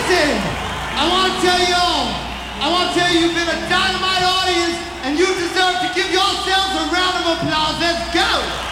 Listen, I want to tell you, you've been a dynamite audience, and you deserve to give yourselves a round of applause. Let's go.